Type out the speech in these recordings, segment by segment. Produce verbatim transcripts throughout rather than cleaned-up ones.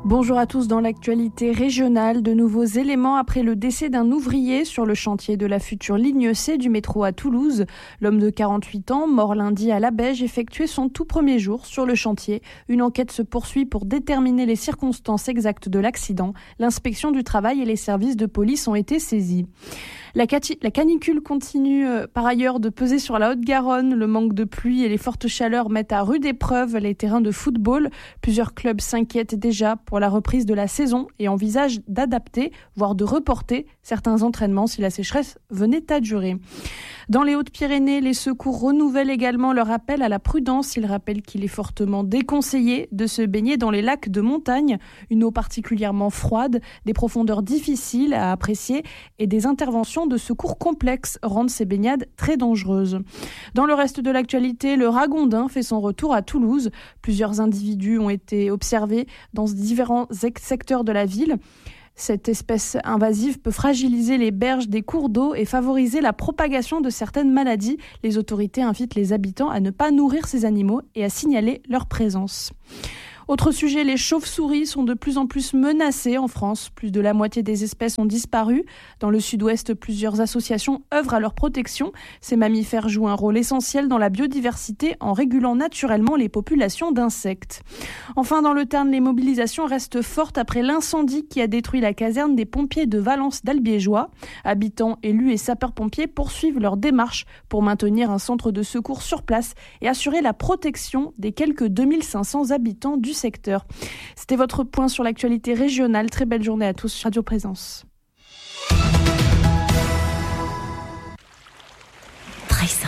Bonjour à tous. Dans l'actualité régionale, de nouveaux éléments après le décès d'un ouvrier sur le chantier de la future ligne C du métro à Toulouse. L'homme de quarante-huit ans, mort lundi à Labège, effectuait son tout premier jour sur le chantier. Une enquête se poursuit pour déterminer les circonstances exactes de l'accident. L'inspection du travail et les services de police ont été saisis. La, cati- la canicule continue euh, par ailleurs de peser sur la Haute-Garonne. Le manque de pluie et les fortes chaleurs mettent à rude épreuve les terrains de football. Plusieurs clubs s'inquiètent déjà pour la reprise de la saison et envisagent d'adapter, voire de reporter certains entraînements si la sécheresse venait à durer. Dans les Hautes-Pyrénées, les secours renouvellent également leur appel à la prudence. Ils rappellent qu'il est fortement déconseillé de se baigner dans les lacs de montagne. Une eau particulièrement froide, des profondeurs difficiles à apprécier et des interventions de secours complexes rendent ces baignades très dangereuses. Dans le reste de l'actualité, le ragondin fait son retour à Toulouse. Plusieurs individus ont été observés dans différents secteurs de la ville. Cette espèce invasive peut fragiliser les berges des cours d'eau et favoriser la propagation de certaines maladies. Les autorités invitent les habitants à ne pas nourrir ces animaux et à signaler leur présence. Autre sujet, les chauves-souris sont de plus en plus menacées en France. Plus de la moitié des espèces ont disparu. Dans le sud-ouest, plusieurs associations œuvrent à leur protection. Ces mammifères jouent un rôle essentiel dans la biodiversité en régulant naturellement les populations d'insectes. Enfin, dans le Tarn, les mobilisations restent fortes après l'incendie qui a détruit la caserne des pompiers de Valence d'Albiégeois. Habitants, élus et sapeurs-pompiers poursuivent leur démarche pour maintenir un centre de secours sur place et assurer la protection des quelques deux mille cinq cents habitants du secteur. C'était votre point sur l'actualité régionale. Très belle journée à tous sur Radio Présence. Présence.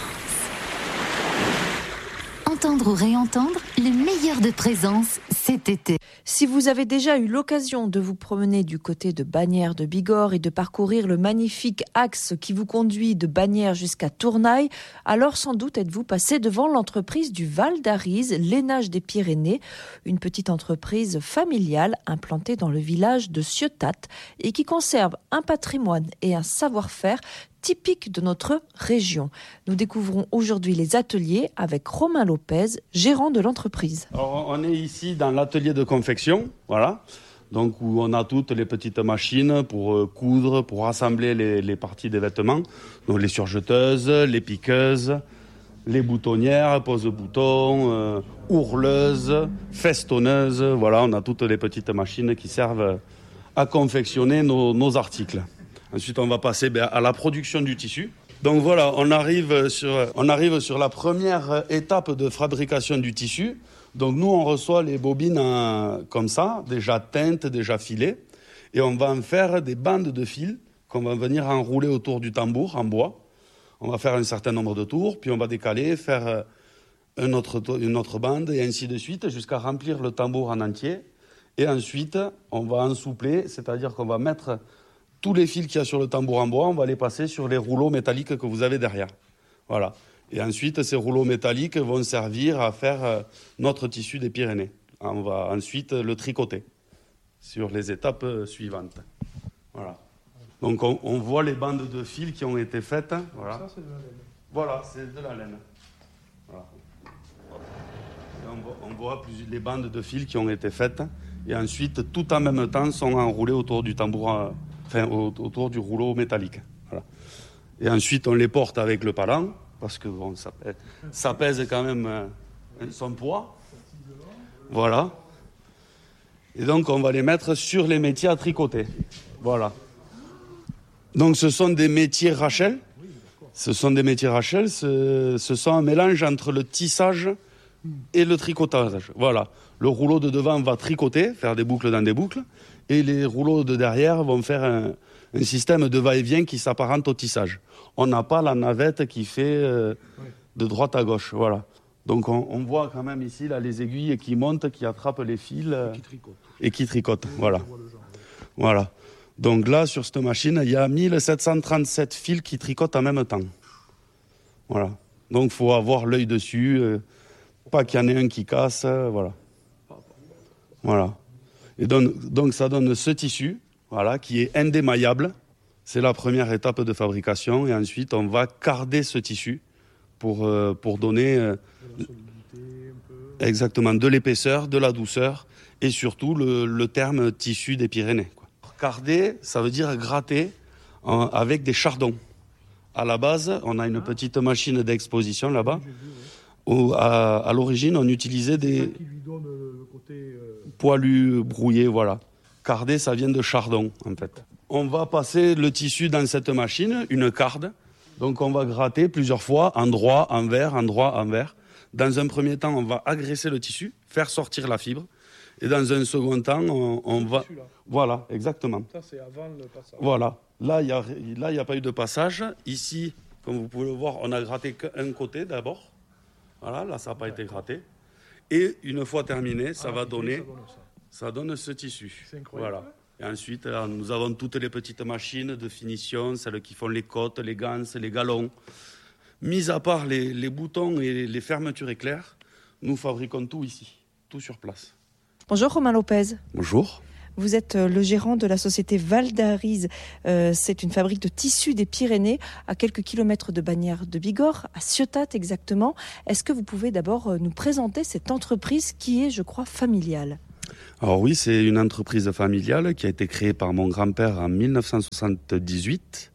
Entendre ou réentendre le meilleur de Présence cet été. Si vous avez déjà eu l'occasion de vous promener du côté de Bagnères de Bigorre et de parcourir le magnifique axe qui vous conduit de Bagnères jusqu'à Tournaille, alors sans doute êtes-vous passé devant l'entreprise du Val d'Arize, Lainage des Pyrénées, une petite entreprise familiale implantée dans le village de Ciotat et qui conserve un patrimoine et un savoir-faire typique de notre région. Nous découvrons aujourd'hui les ateliers avec Romain Lopez, gérant de l'entreprise. Alors, on est ici dans l'atelier de confection, voilà, donc où on a toutes les petites machines pour euh, coudre, pour assembler les, les parties des vêtements, donc les surjeteuses, les piqueuses, les boutonnières, pose-boutons, euh, ourleuses, festonneuses, voilà, on a toutes les petites machines qui servent à confectionner nos, nos articles. Ensuite, on va passer ben, à la production du tissu. Donc voilà, on arrive, sur, on arrive sur la première étape de fabrication du tissu. Donc nous, on reçoit les bobines en, comme ça, déjà teintes, déjà filées. Et on va en faire des bandes de fil qu'on va venir enrouler autour du tambour en bois. On va faire un certain nombre de tours, puis on va décaler, faire un autre, une autre bande, et ainsi de suite, jusqu'à remplir le tambour en entier. Et ensuite, on va ensoupler, c'est-à-dire qu'on va mettre tous les fils qu'il y a sur le tambour en bois, on va les passer sur les rouleaux métalliques que vous avez derrière. Voilà. Et ensuite, ces rouleaux métalliques vont servir à faire notre tissu des Pyrénées. On va ensuite le tricoter sur les étapes suivantes. Voilà. Donc, on, on voit les bandes de fils qui ont été faites. Voilà. Ça, c'est de la laine. Voilà, c'est de la laine. Voilà. Et on voit, on voit plus, les bandes de fils qui ont été faites. Et ensuite, tout en même temps, sont enroulées autour du tambour. Enfin, autour du rouleau métallique. Voilà. Et ensuite, on les porte avec le palan, parce que bon, ça, pèse, ça pèse quand même euh, son poids. Voilà. Et donc, on va les mettre sur les métiers à tricoter. Voilà. Donc, ce sont des métiers Rachel. Ce sont des métiers Rachel. Ce, ce sont un mélange entre le tissage et le tricotage. Voilà. Le rouleau de devant va tricoter, faire des boucles dans des boucles. Et les rouleaux de derrière vont faire un, un système de va-et-vient qui s'apparente au tissage. On n'a pas la navette qui fait euh, de droite à gauche. Voilà. Donc on, on voit quand même ici là, les aiguilles qui montent, qui attrapent les fils euh, et qui tricotent. Et qui tricotent. Voilà. Voilà. Donc là, sur cette machine, il y a mille sept cent trente-sept fils qui tricotent en même temps. Voilà. Donc il faut avoir l'œil dessus, euh, pas qu'il y en ait un qui casse. Euh, voilà. Voilà. Et donc, donc ça donne ce tissu, voilà, qui est indémaillable. C'est la première étape de fabrication. Et ensuite, on va carder ce tissu pour, euh, pour donner euh, un, Exactement, de l'épaisseur, de la douceur et surtout le, le terme tissu des Pyrénées, quoi. Carder, ça veut dire gratter en, avec des chardons. À la base, on a une petite machine d'exposition là-bas. Où, à, à l'origine, on utilisait des poilus brouillés, voilà. Carder, ça vient de chardon, en fait. On va passer le tissu dans cette machine, une carde. Donc on va gratter plusieurs fois, endroit, envers, endroit, envers. Dans un premier temps, on va agresser le tissu, faire sortir la fibre. Et dans un second temps, on, on va... Tissu, voilà, exactement. Ça, c'est avant le passage. Voilà. Là, il n'y a, là, il n'y a pas eu de passage. Ici, comme vous pouvez le voir, on a gratté qu'un côté d'abord. Voilà, là, ça n'a pas été gratté. Et une fois terminé, ça ah, va donner... Ça donne, ça. ça donne ce tissu. C'est incroyable. Voilà. Et ensuite, là, nous avons toutes les petites machines de finition, celles qui font les côtes, les ganses, les galons. Mis à part les, les boutons et les fermetures éclairs, nous fabriquons tout ici, tout sur place. Bonjour Romain Lopez. Bonjour. Vous êtes le gérant de la société Val d'Arize. Euh, c'est une fabrique de tissus des Pyrénées à quelques kilomètres de Bagnères de Bigorre, à Ciotat exactement. Est-ce que vous pouvez d'abord nous présenter cette entreprise qui est, je crois, familiale ? Alors oui, c'est une entreprise familiale qui a été créée par mon grand-père en dix-neuf cent soixante-dix-huit.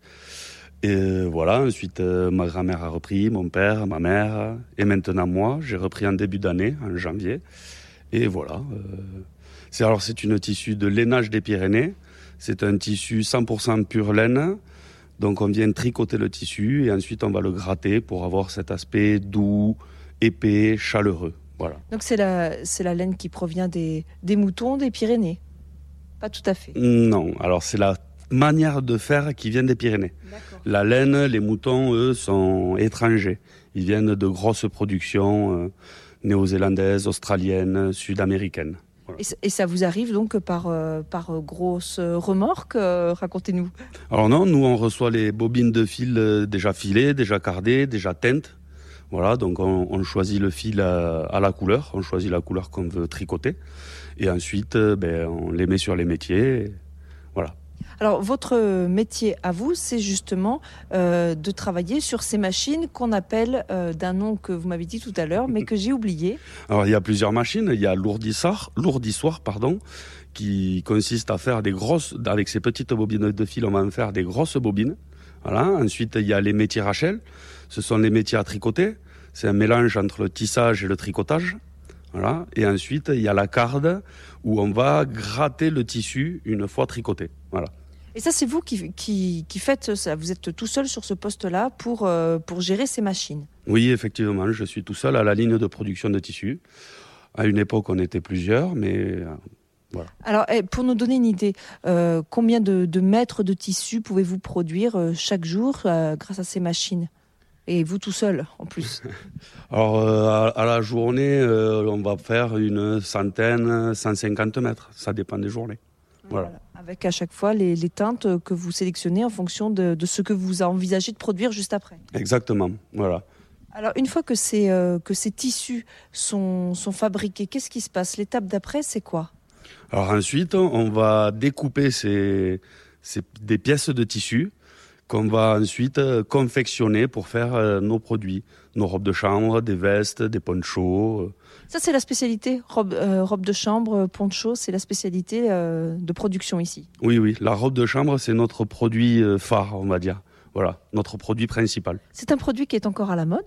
Et voilà, ensuite euh, ma grand-mère a repris, mon père, ma mère, et maintenant moi. J'ai repris en début d'année, en janvier. Et voilà. Euh, c'est, alors c'est une tissu de lainage des Pyrénées. C'est un tissu cent pour cent pure laine. Donc on vient tricoter le tissu et ensuite on va le gratter pour avoir cet aspect doux, épais, chaleureux. Voilà. Donc c'est la, c'est la laine qui provient des, des moutons des Pyrénées ? Pas tout à fait. Non, alors c'est la manière de faire qui vient des Pyrénées. D'accord. La laine, les moutons, eux, sont étrangers. Ils viennent de grosses productions euh, néo-zélandaises, australiennes, sud-américaines. Voilà. Et, et ça vous arrive donc par, euh, par grosse remorque euh, racontez-nous. Alors non, nous on reçoit les bobines de fil euh, déjà filées, déjà cardées, déjà teintes. Voilà, donc on, on choisit le fil à, à la couleur, on choisit la couleur qu'on veut tricoter, et ensuite euh, ben, on les met sur les métiers, et voilà. Alors votre métier à vous, c'est justement euh, de travailler sur ces machines qu'on appelle euh, d'un nom que vous m'avez dit tout à l'heure, mais que j'ai oublié. Alors il y a plusieurs machines, il y a l'ourdissoir, l'ourdissoir pardon, qui consiste à faire des grosses, avec ces petites bobines de fil, on va en faire des grosses bobines. Voilà. Ensuite il y a les métiers Rachel. Ce sont les métiers à tricoter. C'est un mélange entre le tissage et le tricotage. Voilà. Et ensuite, il y a la carde où on va gratter le tissu une fois tricoté. Voilà. Et ça, c'est vous qui, qui, qui faites ça. Vous êtes tout seul sur ce poste-là pour, euh, pour gérer ces machines. Oui, effectivement. Je suis tout seul à la ligne de production de tissu. À une époque, on était plusieurs, mais... Euh, voilà. Alors, pour nous donner une idée, euh, combien de, de mètres de tissu pouvez-vous produire euh, chaque jour euh, grâce à ces machines ? Et vous tout seul, en plus. Alors, euh, à, à la journée, euh, on va faire une centaine, cent cinquante mètres. Ça dépend des journées. Voilà. Voilà. Avec à chaque fois les, les teintes que vous sélectionnez en fonction de, de ce que vous envisagez de produire juste après. Exactement, voilà. Alors, une fois que ces, euh, que ces tissus sont, sont fabriqués, qu'est-ce qui se passe ? L'étape d'après, c'est quoi ? Alors ensuite, on va découper ces, ces, des pièces de tissu qu'on va ensuite confectionner pour faire nos produits, nos robes de chambre, des vestes, des ponchos. Ça, c'est la spécialité, robe, euh, robe de chambre, poncho, c'est la spécialité euh, de production ici. Oui, oui, la robe de chambre, c'est notre produit phare, on va dire. Voilà, notre produit principal. C'est un produit qui est encore à la mode ?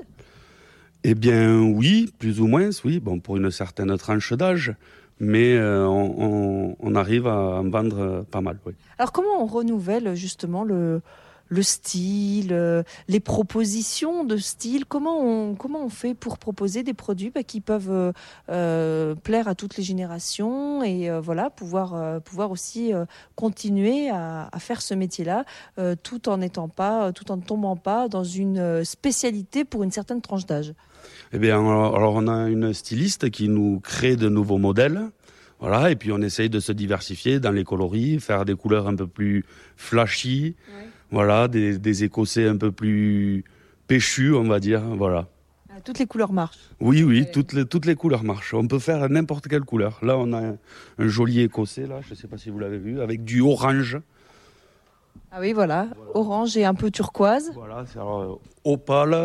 Eh bien, oui, plus ou moins, oui, bon, pour une certaine tranche d'âge. Mais euh, on, on, on arrive à en vendre pas mal, oui. Alors, comment on renouvelle justement le... le style, euh, les propositions de style, comment on, comment on fait pour proposer des produits bah, qui peuvent euh, euh, plaire à toutes les générations et euh, voilà, pouvoir, euh, pouvoir aussi euh, continuer à, à faire ce métier-là euh, tout en n'étant pas, tout en ne tombant pas dans une spécialité pour une certaine tranche d'âge. Eh bien, alors, alors on a une styliste qui nous crée de nouveaux modèles. Voilà, et puis on essaye de se diversifier dans les coloris, faire des couleurs un peu plus flashy. Ouais. Voilà, des, des écossais un peu plus péchus, on va dire, voilà. Toutes les couleurs marchent. Oui, oui, toutes les, toutes les couleurs marchent. On peut faire n'importe quelle couleur. Là, on a un, un joli écossais, là, je ne sais pas si vous l'avez vu, avec du orange. Ah oui, voilà, voilà. Orange et un peu turquoise. Voilà, c'est alors, opale,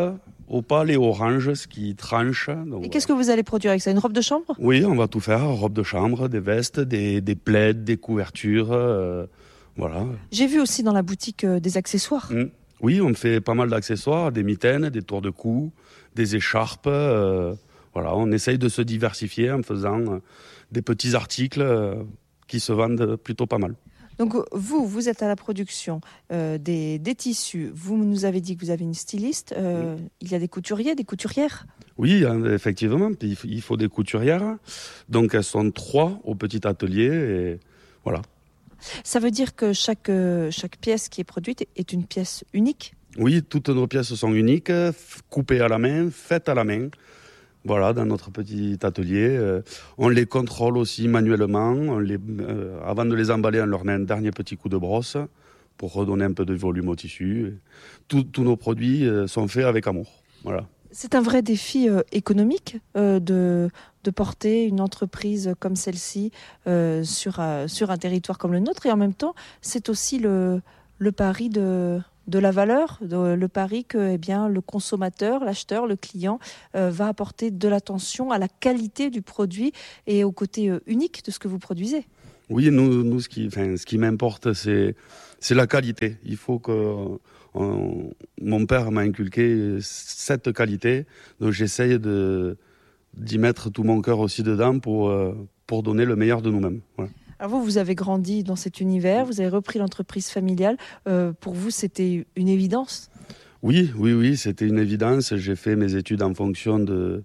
opale et orange, ce qui tranche. Donc, et voilà. qu'est-ce que vous allez produire avec ça? Une robe de chambre? Oui, on va tout faire, robe de chambre, des vestes, des, des plaids, des couvertures, euh, voilà. J'ai vu aussi dans la boutique euh, des accessoires. Mmh. Oui, on fait pas mal d'accessoires, des mitaines, des tours de cou, des écharpes. Euh, voilà, on essaye de se diversifier en faisant euh, des petits articles euh, qui se vendent plutôt pas mal. Donc vous, vous êtes à la production euh, des, des tissus. Vous nous avez dit que vous avez une styliste. Euh, oui. Il y a des couturiers, des couturières? Oui, effectivement. Il faut des couturières. Donc elles sont trois au petit atelier. Et voilà. Ça veut dire que chaque, chaque pièce qui est produite est une pièce unique? Oui, toutes nos pièces sont uniques, coupées à la main, faites à la main. Voilà, dans notre petit atelier. Euh, on les contrôle aussi manuellement. On les, euh, avant de les emballer, on leur met un dernier petit coup de brosse pour redonner un peu de volume au tissu. Tous nos produits euh, sont faits avec amour. Voilà. C'est un vrai défi euh, économique euh, de, de porter une entreprise comme celle-ci euh, sur, euh, sur un territoire comme le nôtre. Et en même temps, c'est aussi le, le pari de... de la valeur, de, le pari que eh bien, le consommateur, l'acheteur, le client euh, va apporter de l'attention à la qualité du produit et au côté euh, unique de ce que vous produisez. Oui, nous, nous ce qui, enfin, ce qui m'importe, c'est, c'est la qualité. Il faut que on, mon père m'a inculqué cette qualité, donc j'essaye de, d'y mettre tout mon cœur aussi dedans pour, euh, pour donner le meilleur de nous-mêmes. Voilà. Alors vous, vous avez grandi dans cet univers, vous avez repris l'entreprise familiale. Euh, pour vous, c'était une évidence? Oui, oui, oui, c'était une évidence. J'ai fait mes études en fonction de,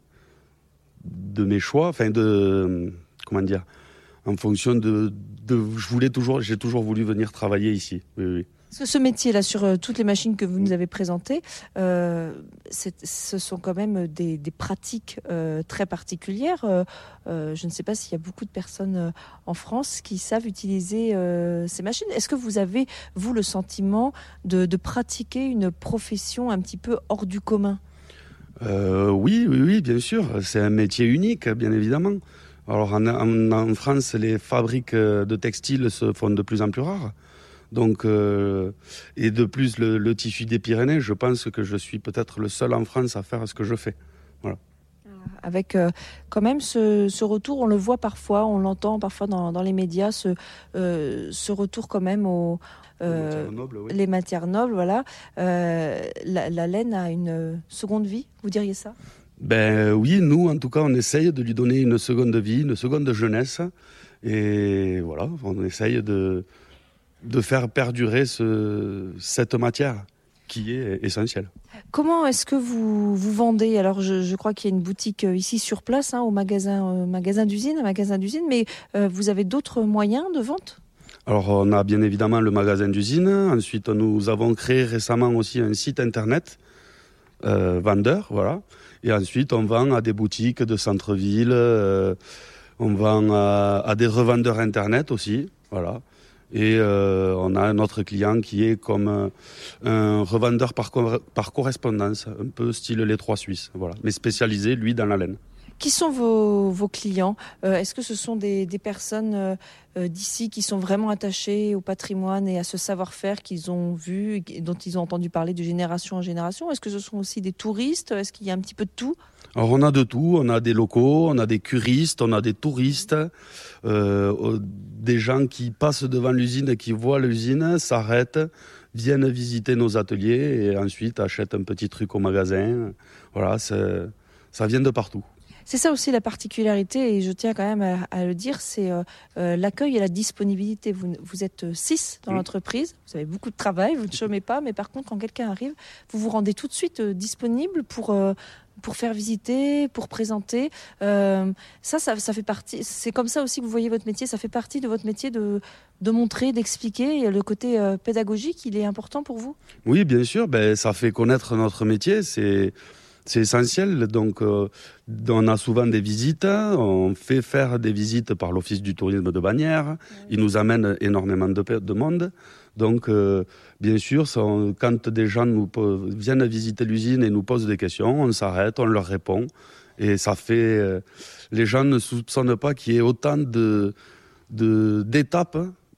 de mes choix, enfin de, comment dire, en fonction de, de je voulais toujours, j'ai toujours voulu venir travailler ici. Oui, oui. Parce que ce métier-là, sur euh, toutes les machines que vous nous avez présentées, euh, ce sont quand même des, des pratiques euh, très particulières. Euh, euh, je ne sais pas s'il y a beaucoup de personnes euh, en France qui savent utiliser euh, ces machines. Est-ce que vous avez, vous, le sentiment de, de pratiquer une profession un petit peu hors du commun? euh, Oui, oui, oui, bien sûr. C'est un métier unique, bien évidemment. Alors en, en, en France, les fabriques de textiles se font de plus en plus rares. Donc, euh, et de plus, le, le tissu des Pyrénées, je pense que je suis peut-être le seul en France à faire ce que je fais. Voilà. Avec euh, quand même ce, ce retour, on le voit parfois, on l'entend parfois dans, dans les médias, ce, euh, ce retour quand même aux euh, matières nobles, oui. les matières nobles. Voilà. Euh, la, la laine a une seconde vie, vous diriez ça? Ben oui, nous en tout cas, on essaye de lui donner une seconde vie, une seconde jeunesse. Et voilà, on essaye de... de faire perdurer ce, cette matière qui est essentielle. Comment est-ce que vous, vous vendez? Alors je, je crois qu'il y a une boutique ici sur place, hein, au magasin, euh, magasin d'usine, un magasin d'usine, mais euh, vous avez d'autres moyens de vente? Alors on a bien évidemment le magasin d'usine, ensuite nous avons créé récemment aussi un site internet euh, vendeur, voilà, et ensuite on vend à des boutiques de centre-ville, euh, on vend à, à des revendeurs internet aussi, voilà. Et euh, on a un autre client qui est comme un, un revendeur par, co- par correspondance, un peu style les trois Suisses, voilà, mais spécialisé, lui, dans la laine. Qui sont vos, vos clients? euh, Est-ce que ce sont des, des personnes euh, d'ici qui sont vraiment attachées au patrimoine et à ce savoir-faire qu'ils ont vu, et dont ils ont entendu parler de génération en génération? Est-ce que ce sont aussi des touristes? Est-ce qu'il y a un petit peu de tout? Alors on a de tout, on a des locaux, on a des curistes, on a des touristes, euh, des gens qui passent devant l'usine, qui voient l'usine, s'arrêtent, viennent visiter nos ateliers et ensuite achètent un petit truc au magasin. Voilà, c'est, ça vient de partout. C'est ça aussi la particularité, et je tiens quand même à, à le dire, c'est euh, euh, l'accueil et la disponibilité. Vous, vous êtes six dans mmh. l'entreprise, vous avez beaucoup de travail, vous ne chômez pas, mais par contre, quand quelqu'un arrive, vous vous rendez tout de suite euh, disponible pour, euh, pour faire visiter, pour présenter. Euh, ça, ça, ça fait partie, c'est comme ça aussi que vous voyez votre métier, ça fait partie de votre métier de, de montrer, d'expliquer, et le côté euh, pédagogique, il est important pour vous? Oui, bien sûr, ben, ça fait connaître notre métier, c'est... C'est essentiel, donc euh, on a souvent des visites, on fait faire des visites par l'Office du tourisme de Bagnères, oui. Ils nous amènent énormément de, de monde, donc euh, bien sûr, ça, quand des gens nous viennent visiter l'usine et nous posent des questions, on s'arrête, on leur répond, et ça fait... Euh, les gens ne soupçonnent pas qu'il y ait autant de, de, d'étapes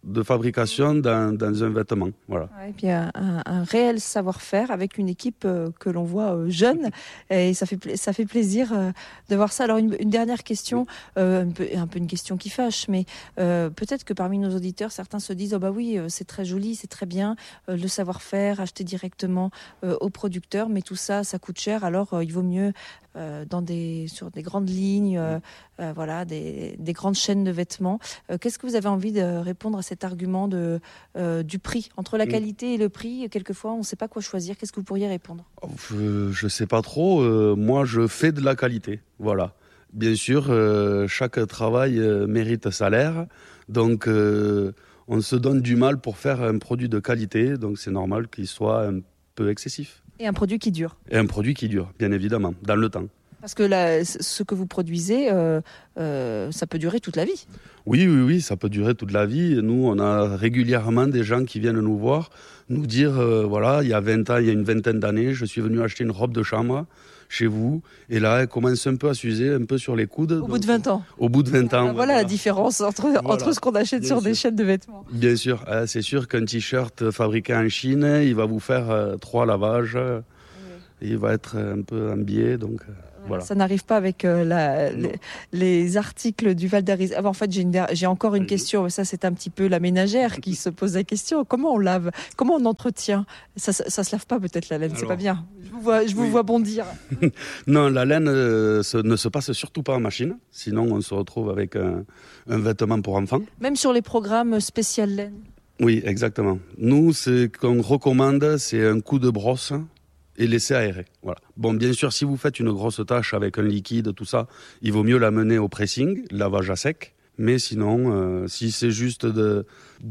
de fabrication dans, dans un vêtement. Voilà. Ouais, et puis un, un, un réel savoir-faire avec une équipe euh, que l'on voit euh, jeune, et ça fait, pla- ça fait plaisir euh, de voir ça. Alors une, une dernière question, euh, un, peu, un peu une question qui fâche, mais euh, peut-être que parmi nos auditeurs, certains se disent « Oh bah oui, euh, c'est très joli, c'est très bien, euh, le savoir-faire, acheter directement euh, au producteur, mais tout ça, ça coûte cher, alors euh, il vaut mieux euh, dans des, sur des grandes lignes, euh, euh, voilà, des, des grandes chaînes de vêtements. Euh, qu'est-ce que vous avez envie de répondre à cet argument de, euh, du prix, entre la qualité et le prix? Quelquefois, on ne sait pas quoi choisir. Qu'est-ce que vous pourriez répondre? Je ne sais pas trop. Euh, moi, je fais de la qualité. Voilà. Bien sûr, euh, chaque travail euh, mérite salaire. Donc, euh, on se donne du mal pour faire un produit de qualité. Donc, c'est normal qu'il soit un peu excessif. Et un produit qui dure. Et un produit qui dure, bien évidemment, dans le temps. Parce que là, ce que vous produisez, euh, euh, ça peut durer toute la vie. Oui, oui, oui, ça peut durer toute la vie. Nous, on a régulièrement des gens qui viennent nous voir, nous dire, euh, voilà, il y a vingt ans, il y a une vingtaine d'années, je suis venu acheter une robe de chambre chez vous. Et là, elle commence un peu à s'user, un peu sur les coudes. Au donc, bout de vingt ans. Au bout de vingt ans. Ah, voilà, voilà la différence entre, voilà. entre ce qu'on achète Bien sur sûr. des chaînes de vêtements. Bien sûr, hein, c'est sûr qu'un t-shirt fabriqué en Chine, il va vous faire euh, trois lavages. Oui. Il va être un peu en biais, donc... Euh... Voilà. Ça n'arrive pas avec euh, la, les, les articles du Val d'Aris. Ah, en fait, j'ai, une, j'ai encore une oui. question. Ça, c'est un petit peu la ménagère qui se pose la question. Comment on lave? Comment on entretient? Ça, ça, ça se lave pas peut-être la laine. Alors, c'est pas bien. Je vous vois, je vous oui. vois bondir. Non, la laine euh, se, ne se passe surtout pas en machine. Sinon, on se retrouve avec un, un vêtement pour enfants. Même sur les programmes spécial laine. Oui, exactement. Nous, ce qu'on recommande, c'est un coup de brosse et laisser aérer. Voilà. Bon, bien sûr, si vous faites une grosse tâche avec un liquide, tout ça, il vaut mieux l'amener au pressing, lavage à sec. Mais sinon, euh, si c'est juste de,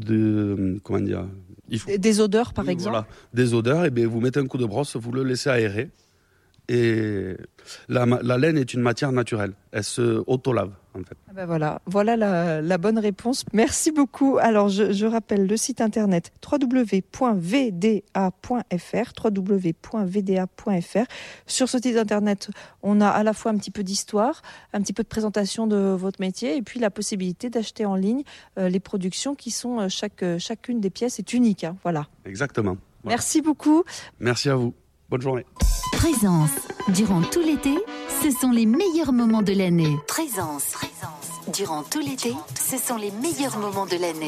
de comment dire, il faut... des odeurs, par oui, exemple. Voilà, des odeurs. Et bien, vous mettez un coup de brosse, vous le laissez aérer. Et la, la laine est une matière naturelle. Elle se auto-lave, en fait. Ah ben voilà, voilà la, la bonne réponse. Merci beaucoup. Alors, je, je rappelle le site internet w w w point v d a point f r, w w w point v d a point f r. Sur ce site internet, on a à la fois un petit peu d'histoire, un petit peu de présentation de votre métier, et puis la possibilité d'acheter en ligne euh, les productions qui sont euh, chaque, chacune des pièces est unique. Hein, voilà. Exactement. Voilà. Merci beaucoup. Merci à vous. Bonne journée. Présence. Durant tout l'été, ce sont les meilleurs moments de l'année. Présence. Présence. Durant tout l'été, ce sont les meilleurs moments de l'année.